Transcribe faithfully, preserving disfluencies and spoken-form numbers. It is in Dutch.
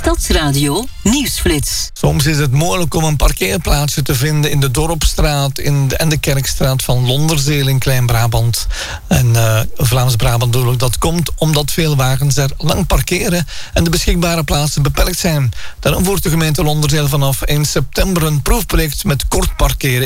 Stadsradio Nieuwsflits. Soms is het moeilijk om een parkeerplaatsje te vinden in de Dorpstraat in de, en de Kerkstraat van Londerzeel in Klein-Brabant. En uh, Vlaams-Brabant bedoel ik. Dat komt omdat veel wagens er lang parkeren en de beschikbare plaatsen beperkt zijn. Daarom voert de gemeente Londerzeel vanaf één september een proefproject met kort parkeren